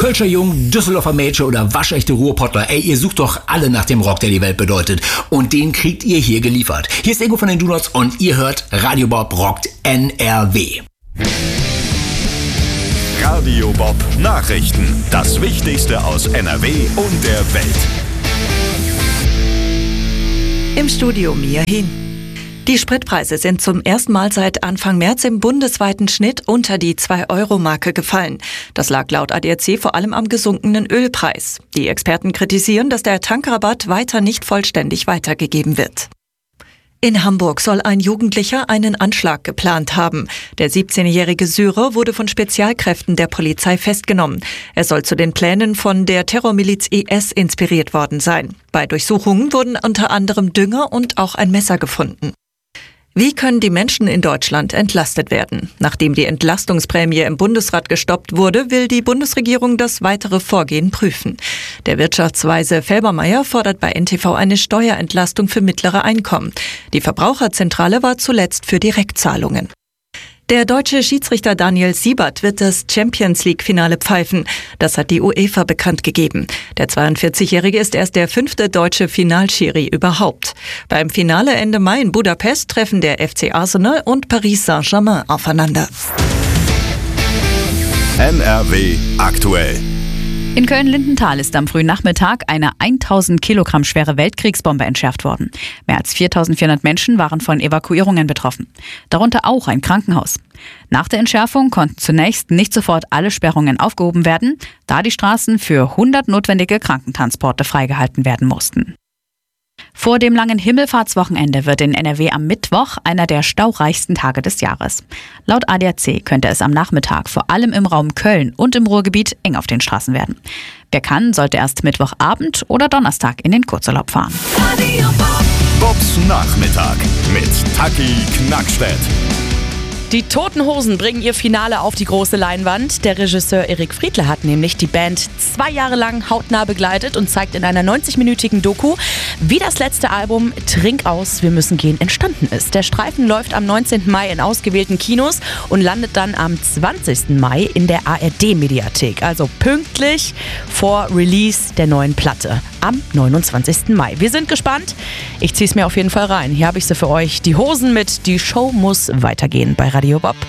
Kölscher Jung, Düsseldorfer Mädchen oder waschechte Ruhrpottler. Ey, ihr sucht doch alle nach dem Rock, der die Welt bedeutet. Und den kriegt ihr hier geliefert. Hier ist Ingo von den Donuts und ihr hört Radio Bob rockt NRW. Radio Bob Nachrichten. Das Wichtigste aus NRW und der Welt. Im Studio Mia Hin. Die Spritpreise sind zum ersten Mal seit Anfang März im bundesweiten Schnitt unter die 2-Euro-Marke gefallen. Das lag laut ADAC vor allem am gesunkenen Ölpreis. Die Experten kritisieren, dass der Tankrabatt weiter nicht vollständig weitergegeben wird. In Hamburg soll ein Jugendlicher einen Anschlag geplant haben. Der 17-jährige Syrer wurde von Spezialkräften der Polizei festgenommen. Er soll zu den Plänen von der Terrormiliz IS inspiriert worden sein. Bei Durchsuchungen wurden unter anderem Dünger und auch ein Messer gefunden. Wie können die Menschen in Deutschland entlastet werden? Nachdem die Entlastungsprämie im Bundesrat gestoppt wurde, will die Bundesregierung das weitere Vorgehen prüfen. Der Wirtschaftsweise Felbermayr fordert bei NTV eine Steuerentlastung für mittlere Einkommen. Die Verbraucherzentrale war zuletzt für Direktzahlungen. Der deutsche Schiedsrichter Daniel Siebert wird das Champions-League-Finale pfeifen. Das hat die UEFA bekannt gegeben. Der 42-Jährige ist erst der 5. deutsche Finalschiri überhaupt. Beim Finale Ende Mai in Budapest treffen der FC Arsenal und Paris Saint-Germain aufeinander. NRW aktuell. In Köln-Lindenthal ist am frühen Nachmittag eine 1000 Kilogramm schwere Weltkriegsbombe entschärft worden. Mehr als 4400 Menschen waren von Evakuierungen betroffen. Darunter auch ein Krankenhaus. Nach der Entschärfung konnten zunächst nicht sofort alle Sperrungen aufgehoben werden, da die Straßen für 100 notwendige Krankentransporte freigehalten werden mussten. Vor dem langen Himmelfahrtswochenende wird in NRW am Mittwoch einer der staureichsten Tage des Jahres. Laut ADAC könnte es am Nachmittag vor allem im Raum Köln und im Ruhrgebiet eng auf den Straßen werden. Wer kann, sollte erst Mittwochabend oder Donnerstag in den Kurzurlaub fahren. Bobs Nachmittag mit Taki Knackstedt. Die Toten Hosen bringen ihr Finale auf die große Leinwand. Der Regisseur Erik Friedle hat nämlich die Band 2 Jahre lang hautnah begleitet und zeigt in einer 90-minütigen Doku, wie das letzte Album Trink aus, wir müssen gehen entstanden ist. Der Streifen läuft am 19. Mai in ausgewählten Kinos und landet dann am 20. Mai in der ARD-Mediathek. Also pünktlich vor Release der neuen Platte am 29. Mai. Wir sind gespannt. Ich ziehe es mir auf jeden Fall rein. Hier habe ich sie für euch. Die Hosen mit Die Show muss weitergehen bei Radio Bob.